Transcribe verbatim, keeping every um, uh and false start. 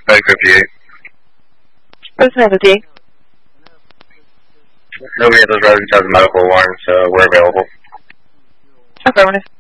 Medic fifty-eight. What's Medic fifty-eight? Nobody at those residents has a medical alarm, so we're available. Affirmative.